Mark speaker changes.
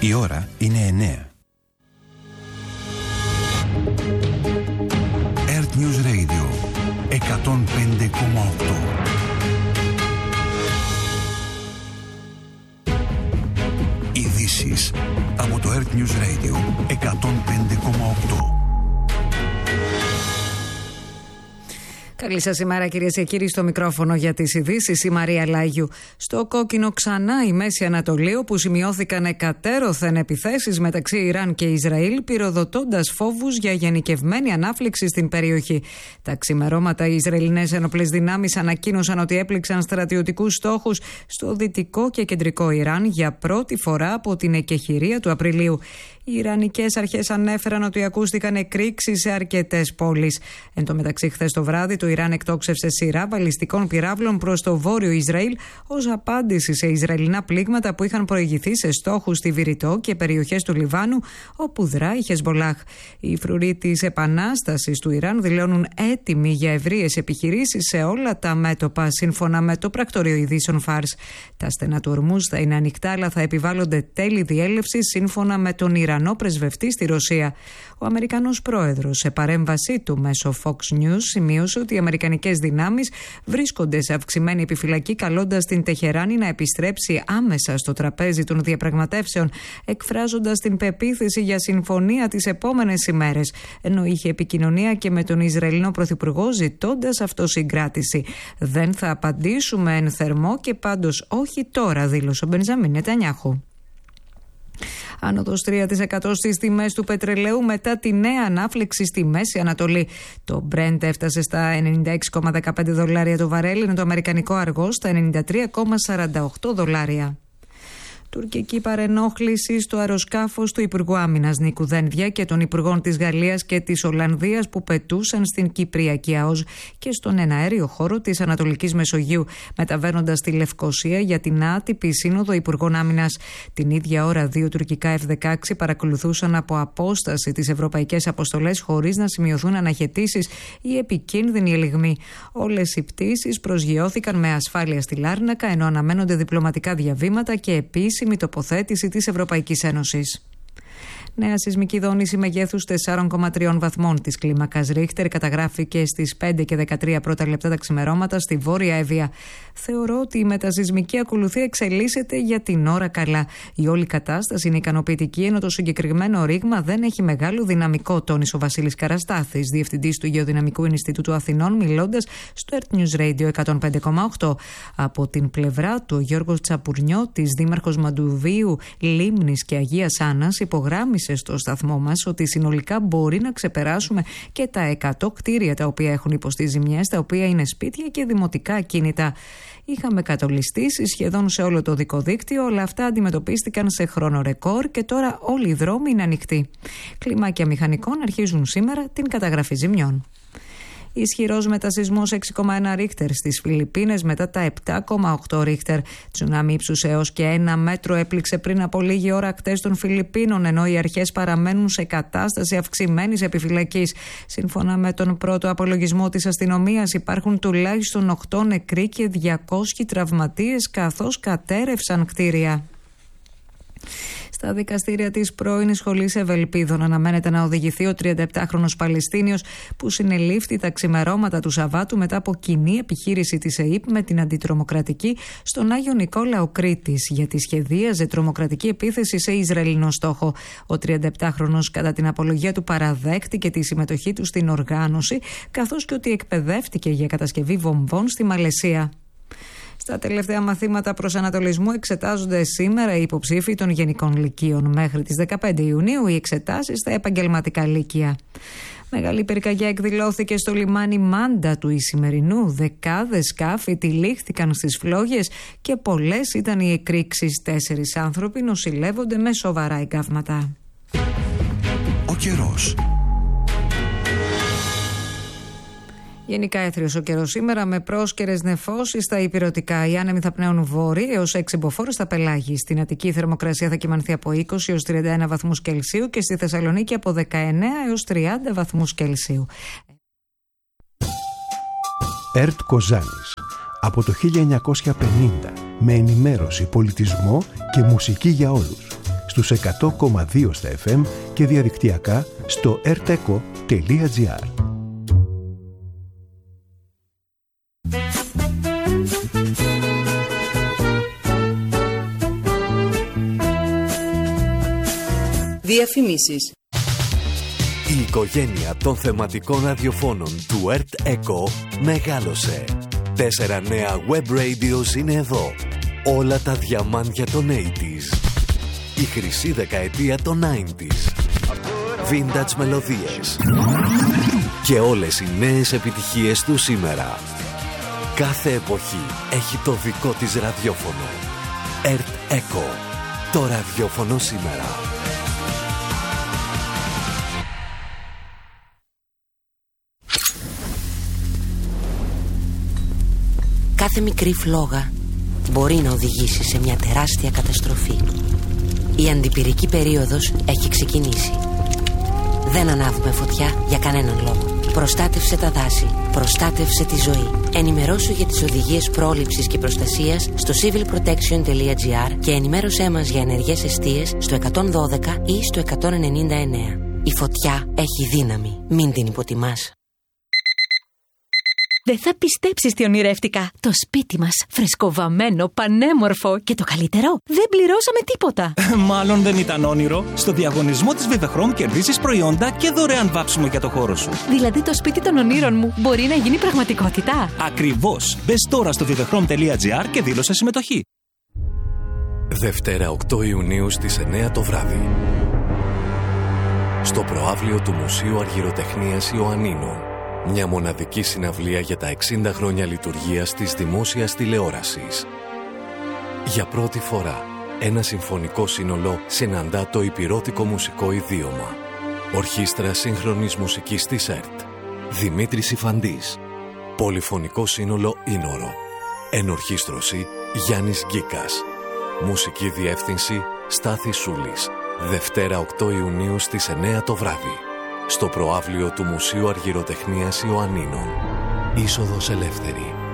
Speaker 1: Η ώρα είναι 9. Earth News Radio 105,8. Ειδήσεις από το Earth News Radio 105,8.
Speaker 2: Καλή σας ημέρα, κυρίες και κύριοι, στο μικρόφωνο για τις ειδήσεις η Μαρία Λάγιου. Στο κόκκινο ξανά η Μέση Ανατολή, όπου σημειώθηκαν εκατέρωθεν επιθέσεις μεταξύ Ιράν και Ισραήλ, πυροδοτώντας φόβους για γενικευμένη ανάφλιξη στην περιοχή. Τα ξημερώματα οι Ισραηλινές ενοπλές δυνάμεις ανακοίνωσαν ότι έπληξαν στρατιωτικούς στόχους στο δυτικό και κεντρικό Ιράν για πρώτη φορά από την εκεχηρία του Απριλίου. Οι Ιρανικές αρχές ανέφεραν ότι ακούστηκαν εκρήξεις σε αρκετές πόλεις. Εν τω μεταξύ, χθες το βράδυ, το Ιράν εκτόξευσε σειρά βαλιστικών πυράβλων προς το βόρειο Ισραήλ ως απάντηση σε Ισραηλινά πλήγματα που είχαν προηγηθεί σε στόχους στη Βηρητό και περιοχές του Λιβάνου, όπου δρά η Χεσμπολάχ. Οι φρουροί της επανάστασης του Ιράν δηλώνουν έτοιμοι για ευρείες επιχειρήσεις σε όλα τα μέτωπα, σύμφωνα με το πρακτορείο ειδήσεων Φάρς. Τα στενά του Ορμούζ θα είναι ανοιχτά, αλλά θα επιβάλλονται τέλη διέλευσης, σύμφωνα με τον Ιρανό πρεσβευτή στη Ρωσία. Ο Αμερικανός πρόεδρος, σε παρέμβασή του μέσω Fox News, σημείωσε ότι οι αμερικανικές δυνάμεις βρίσκονται σε αυξημένη επιφυλακή, καλώντας την Τεχεράνη να επιστρέψει άμεσα στο τραπέζι των διαπραγματεύσεων, εκφράζοντας την πεποίθηση για συμφωνία τις επόμενες ημέρες, ενώ είχε επικοινωνία και με τον Ισραηλινό Πρωθυπουργό, ζητώντας αυτοσυγκράτηση. «Δεν θα απαντήσουμε εν θερμό και πάντως όχι τώρα», δήλωσε ο Μπενζαμίν Νετανιάχου. Άνοδος 3% στις τιμές του πετρελαίου μετά τη νέα ανάφλεξη στη Μέση Ανατολή. Το Brent έφτασε στα $96,15 το βαρέλι, ενώ το αμερικανικό αργό στα $93,48. Τουρκική παρενόχληση στο αεροσκάφος του Υπουργού Άμυνας Νίκου Δένδια και των Υπουργών της Γαλλίας και της Ολλανδίας που πετούσαν στην Κυπριακή ΑΟΣ και στον εναέριο χώρο της Ανατολικής Μεσογείου, μεταβαίνοντας στη Λευκοσία για την άτυπη σύνοδο Υπουργών Άμυνας. Την ίδια ώρα, 2 τουρκικά F-16 παρακολουθούσαν από απόσταση τις ευρωπαϊκές αποστολές, χωρίς να σημειωθούν αναχαιτήσεις ή επικίνδυνοι ελιγμοί. Όλες οι πτήσεις προσγειώθηκαν με ασφάλεια στη Λάρνακα, ενώ αναμένονται διπλωματικά διαβήματα και επίσημη τοποθέτηση της Ευρωπαϊκής Ένωσης. Νέα σεισμική δόνηση μεγέθους 4,3 βαθμών της κλίμακας Ρίχτερ καταγράφηκε στις 5 και 13 πρώτα λεπτά τα ξημερώματα στη Βόρεια Εύβοια. Θεωρώ ότι η μετασεισμική ακολουθία εξελίσσεται για την ώρα καλά. Η όλη κατάσταση είναι ικανοποιητική, ενώ το συγκεκριμένο ρήγμα δεν έχει μεγάλο δυναμικό, τόνισε ο Βασίλης Καραστάθης, διευθυντής του Γεωδυναμικού Ινστιτούτου Αθηνών, μιλώντας στο Earth News Radio 105,8. Από την πλευρά του, ο Γιώργος Τσαπουρνιώτης, δήμαρχος Μαντουβίου, Λίμνης και Αγίας Άννας, υπογράμμισε στο σταθμό μας ότι συνολικά μπορεί να ξεπεράσουμε και τα 100 κτίρια τα οποία έχουν υποστεί ζημιές, τα οποία είναι σπίτια και δημοτικά ακίνητα. Είχαμε κατολιστήσεις σχεδόν σε όλο το οδικό δίκτυο, αλλά αυτά αντιμετωπίστηκαν σε χρόνο ρεκόρ και τώρα όλοι οι δρόμοι είναι ανοιχτοί. Κλιμάκια μηχανικών αρχίζουν σήμερα την καταγραφή ζημιών. Ισχυρός μετασεισμός 6,1 Ρίχτερ στις Φιλιππίνες μετά τα 7,8 Ρίχτερ. Τσουνάμι ύψους έως και 1 μέτρο έπληξε πριν από λίγη ώρα ακτές των Φιλιππίνων, ενώ οι αρχές παραμένουν σε κατάσταση αυξημένης επιφυλακής. Σύμφωνα με τον πρώτο απολογισμό της αστυνομίας, υπάρχουν τουλάχιστον 8 νεκροί και 200 τραυματίες, καθώς κατέρευσαν κτίρια. Στα δικαστήρια της πρώην σχολής Ευελπίδων αναμένεται να οδηγηθεί ο 37χρονος Παλαιστίνιος που συνελήφθη τα ξημερώματα του Σαββάτου μετά από κοινή επιχείρηση της ΕΥΠ με την αντιτρομοκρατική στον Άγιο Νικόλαο Κρήτης, γιατί σχεδίαζε τρομοκρατική επίθεση σε Ισραηλινό στόχο. Ο 37χρονος κατά την απολογία του παραδέχτηκε τη συμμετοχή του στην οργάνωση, καθώς και ότι εκπαιδεύτηκε για κατασκευή βομβών στη Μαλαισία. Στα τελευταία μαθήματα προσανατολισμού εξετάζονται σήμερα οι υποψήφοι των γενικών λυκείων. Μέχρι τις 15 Ιουνίου οι εξετάσεις στα επαγγελματικά λύκεια. Μεγάλη πυρκαγιά εκδηλώθηκε στο λιμάνι Μάντα του Ισημερινού. Δεκάδες σκάφη τυλίχθηκαν στις φλόγες και πολλές ήταν οι εκρήξεις. 4 άνθρωποι νοσηλεύονται με σοβαρά εγκάβματα.
Speaker 1: Ο καιρός.
Speaker 2: Γενικά έθριος ο καιρός σήμερα με πρόσκαιρες νεφώσεις στα ηπειρωτικά. Οι άνεμοι θα πνέουν βόρειοι έως 6 μποφόρ στα πελάγη. Στην Αττική η θερμοκρασία θα κυμανθεί από 20 έως 31 βαθμούς Κελσίου και στη Θεσσαλονίκη από 19 έως 30 βαθμούς Κελσίου.
Speaker 3: ΕΡΤ Κοζάνης. Από το 1950 με ενημέρωση, πολιτισμό και μουσική για όλους. στους 100,2 στα FM και διαδικτυακά στο erteco.gr.
Speaker 4: Διαφημίσεις.
Speaker 5: Η οικογένεια των θεματικών ραδιοφώνων του Earth Echo μεγάλωσε. 4 νέα web radios είναι εδώ. Όλα τα διαμάντια των 80s. Η χρυσή δεκαετία των 90s. Vintage μελωδίες. Και όλες οι νέες επιτυχίες του σήμερα. Κάθε εποχή έχει το δικό της ραδιόφωνο. Earth Echo. Το ραδιόφωνο σήμερα.
Speaker 6: Κάθε μικρή φλόγα μπορεί να οδηγήσει σε μια τεράστια καταστροφή. Η αντιπυρική περίοδος έχει ξεκινήσει. Δεν ανάβουμε φωτιά για κανέναν λόγο. Προστάτευσε τα δάση. Προστάτευσε τη ζωή. Ενημερώσου για τις οδηγίες πρόληψης και προστασίας στο civilprotection.gr και ενημέρωσέ μας για ενεργές εστίες στο 112 ή στο 199. Η φωτιά έχει δύναμη. Μην την υποτιμάς.
Speaker 7: Δεν θα πιστέψεις τι ονειρεύτηκα. Το σπίτι μας, φρεσκοβαμμένο, πανέμορφο και το καλύτερο, δεν πληρώσαμε τίποτα.
Speaker 8: Μάλλον δεν ήταν όνειρο. Στο διαγωνισμό της Vivechrome κερδίζεις προϊόντα και δωρεάν βάψιμο για το χώρο σου.
Speaker 7: Δηλαδή το σπίτι των ονείρων μου μπορεί να γίνει πραγματικότητα.
Speaker 8: Ακριβώς. Μπες τώρα στο vivechrome.gr και δήλωσε συμμετοχή.
Speaker 5: Δευτέρα 8 Ιουνίου στις 9 το βράδυ. Στο προαύλιο του Μουσείου Αργυροτεχνίας Ιωαννίνων. Μια μοναδική συναυλία για τα 60 χρόνια λειτουργίας της δημόσιας τηλεόρασης. Για πρώτη φορά, ένα συμφωνικό σύνολο συναντά το υπηρώτικο μουσικό ιδίωμα. Ορχήστρα σύγχρονης μουσικής της ΕΡΤ. Δημήτρης Ιφαντής. Πολυφωνικό σύνολο Ίνορο. Ενορχήστρωση Γιάννης Γκίκας. Μουσική διεύθυνση Στάθης Σούλης. Δευτέρα 8 Ιουνίου στις 9 το βράδυ. Στο προαύλιο του Μουσείου Αργυροτεχνίας Ιωαννίνων. Είσοδος ελεύθερη.